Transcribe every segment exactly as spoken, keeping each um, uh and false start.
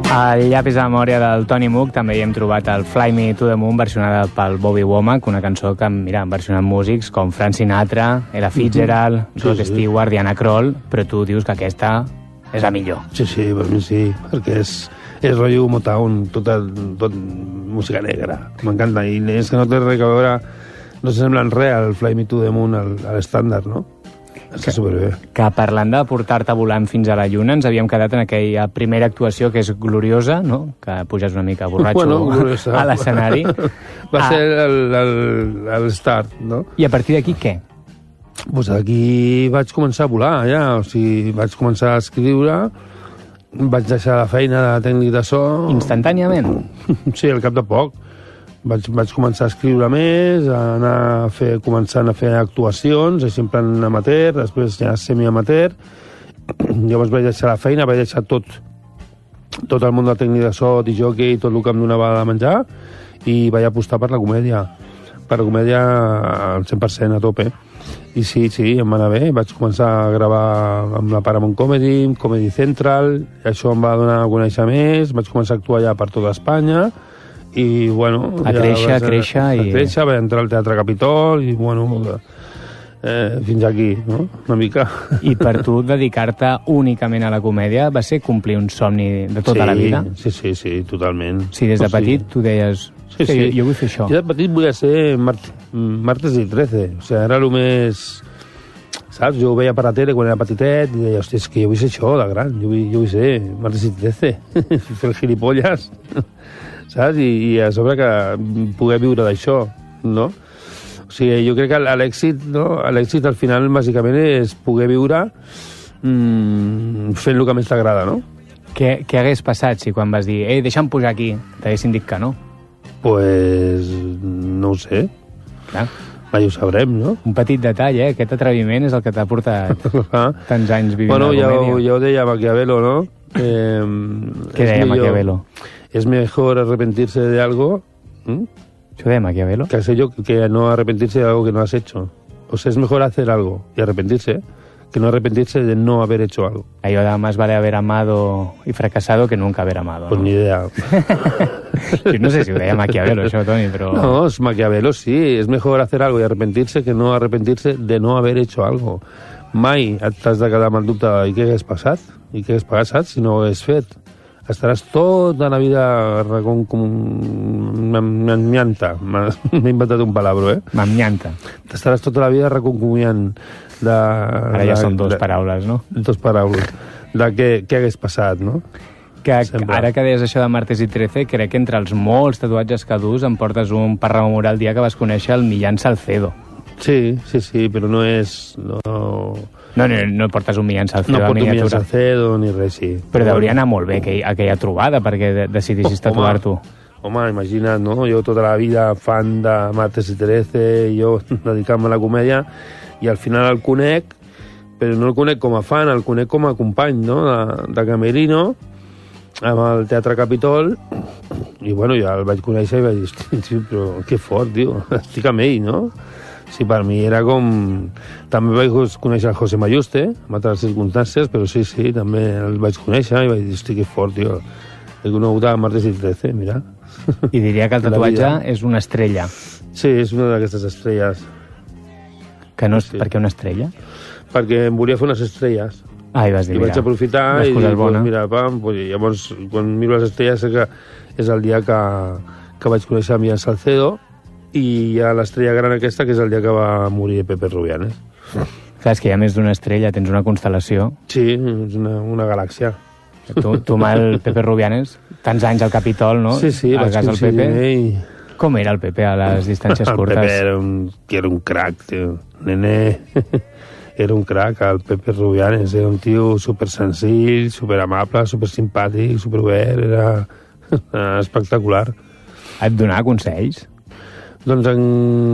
Al llapis de memòria del Tony Moog també hi hem trobat el Fly Me to the Moon versionada pel Bobby Womack, una cançó que, mira, han versionat músics com Frank Sinatra, Ella Fitzgerald, mm-hmm. Rod sí, sí. Stewart, Diana Krall, però tu dius que aquesta és la millor. Sí, sí, per mi sí, perquè és, és rotllo Motown, tot, tot música negra, m'encanta, i és que no té res a veure, no s'assembla en res al Fly Me to the Moon, al, a l'estàndard, no? Està superbé. Que parlant de portar-te volant fins a la lluna, ens havíem quedat en aquella primera actuació que és gloriosa, no? Que puges una mica borratxo bueno, a l'escenari. Va ah. ser el, el, el start, no? I a partir d'aquí què? Pues aquí vaig començar a volar, ja. O sigui, vaig començar a escriure, vaig deixar la feina de tècnic de so... Instantàniament? Sí, al cap de poc. Vaig, vaig començar a escriure més, a anar a fer, començant a fer actuacions, així en plan amateur, després ja semi-amateur. Llavors vaig deixar la feina, vaig deixar tot, tot el món del tècnic de so, de jockey, tot el que em donava de menjar, i vaig apostar per la comèdia. Per la comèdia al cent per cent a tope. I sí, sí, em va anar bé. Vaig començar a gravar amb la Paramount Comedy, Comedy Central, i això em va donar a conèixer més. Vaig començar a actuar ja per tota Espanya, i bueno... A ja créixer, a créixer... A i... créixer, vaig entrar al Teatre Capitol i bueno, eh, fins aquí, no? Una mica. I per tu dedicar-te únicament a la comèdia va ser complir un somni de tota sí, la vida? Sí, sí, sí, totalment. Sí, des de oh, petit sí. tu deies, sí, sí. Jo, jo vull fer això. Jo de petit volia ser mart martes i trece, o sigui, era el més... Saps? Jo ho veia per la tele quan era petitet i deia, hòstia, és que jo vull ser això de gran, jo vull, jo vull ser martes i trece, fer el gilipolles... saps? I, i a sobre que poder viure d'això, no? O sigui, jo crec que l'èxit, no? L'èxit al final, bàsicament, és poder viure mmm, fent el que més t'agrada, no? Què, què hagués passat si quan vas dir ei, deixa'm pujar aquí, t'haguessin dit que no? Pues no ho sé. Clar. Mai ho sabrem, no? Un petit detall, eh? Aquest atreviment és el que t'ha portat tants anys vivint bueno, a la comèdia. Bueno, ja ho deia Maquiavelo, no? Eh, Què deia millor, Maquiavelo? Es mejor arrepentirse de algo... ¿Mm? ¿Això de Maquiavelo? Que, yo, que no arrepentirse de algo que no has hecho. O sea, es mejor hacer algo y arrepentirse que no arrepentirse de no haber hecho algo. Allò de más vale haber amado y fracasado que nunca haber amado, pues ¿no? Ni idea. Yo no sé si ho deia Maquiavelo, això, Toni, però... No, es Maquiavelo, sí. Es mejor hacer algo y arrepentirse que no arrepentirse de no haber hecho algo. Mai t'has de quedar amb el dubte de què hagués passat i què hagués passat si no ho hagués fet. Estaràs tota la vida com, com mamnyanta. M'he inventat un palabro, eh? Mamnyanta. T'estaràs tota la vida reconcomiant de... Ara ja de, són dues de, paraules, no? Dues paraules. De què, què hagués passat, no? Que Sempre. Ara que deies això de martes i trece, crec que entre els molts tatuatges que dus em portes un per rememorar el dia que vas conèixer el Millán Salcedo. Sí, sí, sí, però no és... No... No, no, no portes un Millán Salcedo no a miniatura. No porto un Millán Salcedo ni res, sí. Però deuria anar molt bé aquell, aquella trobada perquè de, decidissis oh, tatuar-t'ho. Home, imagina't, no? Jo tota la vida fan de martes i trece, jo dedicant-me a la comèdia, i al final el conec, però no el conec com a fan, el conec com a company, no?, de, de Camerino, amb el Teatre Capitol, i bueno, ja el vaig conèixer i vaig dir, hosti, però que fort, tio, estic amb ell, no? Sí, per mi era com... També vaig conèixer el José Mayuste, en altres circumstàncies, però sí, sí, també el vaig conèixer i vaig dir, hosti, que fort, tio. He conegut a martes i trece, mira. I diria que el tatuatge és una estrella. Sí, és una d'aquestes estrelles. Que no és... Sí. Per què una estrella? Perquè em volia fer unes estrelles. Ah, i vas dir, I mira, vaig aprofitar i dic, pues, mira, pam, pues, llavors, quan miro les estrelles sé que és el dia que, que vaig conèixer a Millán Salcedo, i hi ha l'estrella gran aquesta, que és el dia que va morir Pepe Rubianes. Clar, és que hi ha més d'una estrella, tens una constel·lació. Sí, és una, una galàxia. Tu, tu mal Pepe Rubianes, tants anys al Capitol, no? Sí, sí, vaig coincidir amb ell. Com era el Pepe a les distàncies curtes? El Pepe era un, era un crac, tio. Nene, era un crac, el Pepe Rubianes. Era un tio super senzill, super amable, super simpàtic, super obert, era espectacular. Et donava consells? Doncs en...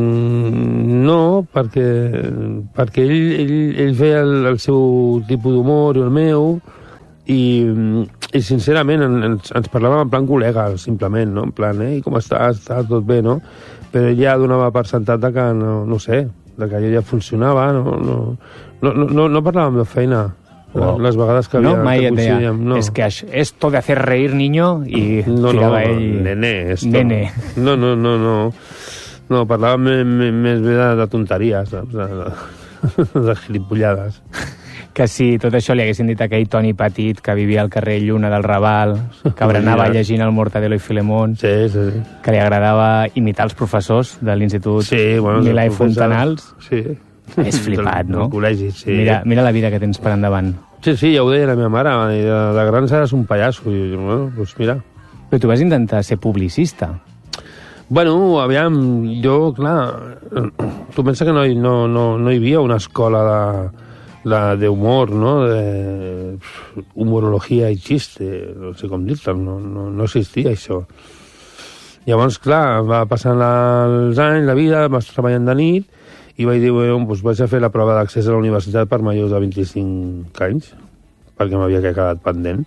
no, perquè, perquè ell, ell, ell feia el, el seu tipus d'humor i el meu, i, i sincerament ens, ens parlàvem en plan col·lega, simplement, no? En plan, eh, com estàs? Està tot bé, no? Però ell ja donava per sentat de que, no, no sé, de que allò ja funcionava, no, no, no, no, no parlàvem de feina, O... Les vegades que havia... No, mai que et deia, no. és que això, esto de hacer reír niño, i no, tirava no, ell... Nene, esto. Nene. No, no, no, no. No, parlava més bé de, de tonteries, saps? De, de, de gilipollades. Que si tot això li haguessin dit a aquell Toni Petit que vivia al carrer Lluna del Raval, que berenava llegint el Mortadelo i Filemón, sí, sí. que li agradava imitar els professors de l'Institut sí, bueno, Milà i Fontanals. Sí. És flipat, no? Del col·legi, sí. Mira, mira la vida que tens per endavant. Sí, sí, ja ho deia la meva mare, de, de gran seràs un pallasso. I, bueno, doncs mira. Però tu vas intentar ser publicista. Bueno, aviam, jo, clar, tu pensa que no, no, no, no hi havia una escola de, de, de humor, no? De humorologia i xiste, no sé com dir-te, no, no, no existia això. Llavors, clar, va passant els anys, la vida, vas treballant de nit, i vaig dir, bueno, doncs vaig a fer la prova d'accés a la universitat per majors de vint-i-cinc anys, perquè m'havia quedat pendent,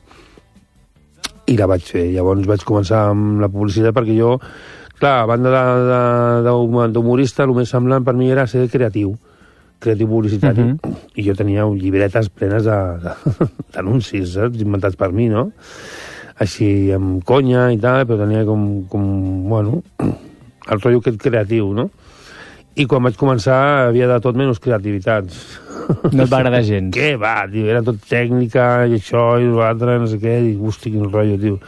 i la vaig fer. Llavors vaig començar amb la publicitat, perquè jo, clar, a banda d'humorista, el més semblant per mi era ser creatiu, creatiu publicitari, uh -huh. i jo tenia llibretes plenes d'anuncis, saps? Inventats per mi, no? Així, amb conya i tal, però tenia com, com bueno, el rotllo aquest creatiu, no? I quan vaig començar havia de tot menys creativitats. No et va agradar gens? Què va, tio, era tot tècnica i això i l'altre, no sé què, i hosti, quin rotllo, tio.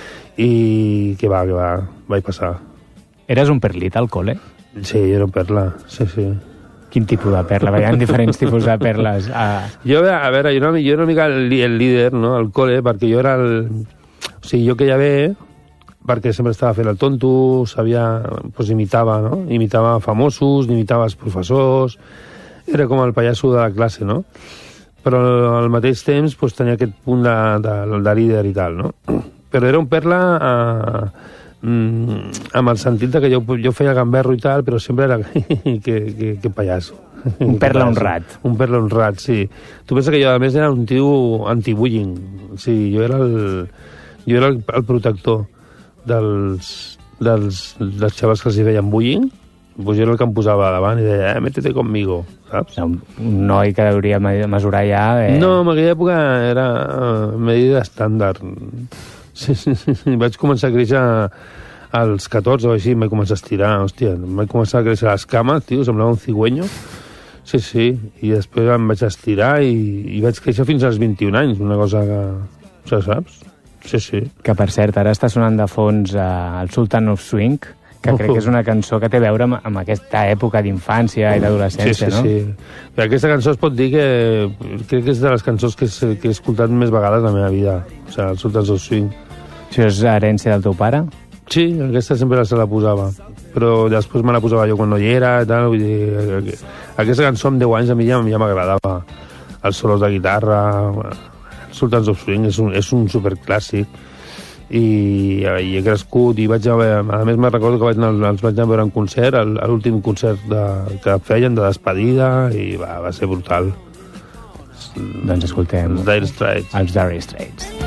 I què va, què va, vaig passar. Eres un perlit al col·le? Sí, era un perla, sí, sí. Quin tipus de perla? Hi ha diferents tipus de perles. Ah. Jo, a veure, jo era, jo era una mica el, el líder, no?, al col·le, perquè jo era el... O sigui, jo queia bé, perquè sempre estava fent el tonto, sabia, doncs imitava, no? Imitava famosos, imitava els professors, era com el pallasso de la classe, no? Però al mateix temps doncs, tenia aquest punt de, de, de líder i tal, no? Però era un perla eh, mm, amb el sentit que jo, jo feia gamberro i tal, però sempre era que, que, que pallasso. Un perla honrat. Un perla honrat, sí. Tu pensa que jo, a més, era un tio anti-bullying. Sí, jo era el, jo era el, el protector dels, dels, dels xavals que els hi feien bullying, pues jo era el que em posava davant i deia, eh, métete conmigo, saps? Un, un noi que hauria mesurar ja... Eh... No, en aquella època era uh, medida estàndard. Sí, sí, sí. Vaig començar a créixer als catorze o així, em vaig començar a estirar, hòstia, em vaig començar a créixer les cames, tio, semblava un cigüeño. Sí, sí, i després em vaig estirar i, i vaig créixer fins als vint-i-un anys, una cosa que... Ja saps? Sí, sí. Que, per cert, ara està sonant de fons uh, el Sultan of Swing, que crec que és una cançó que té a veure amb, amb aquesta època d'infància i d'adolescència, no? Sí, sí, sí. Però aquesta cançó es pot dir que crec que és de les cançons que, que he escoltat més vegades a la meva vida. O sigui, el Sultan of Swing. Això és herència del teu pare? Sí, aquesta sempre se la posava. Però després me la posava jo quan no hi era i tal. Vull dir, aquesta cançó amb deu anys a mi ja, ja m'agradava. Els solos de guitarra... Sultans of Swing és un, és un superclàssic i, i he crescut i vaig a veure, a més me'n recordo que vaig anar, els vaig anar a veure en concert, l'últim concert de, que feien de despedida i va, va ser brutal. Doncs escoltem els Dire Straits. Els Dire Straits.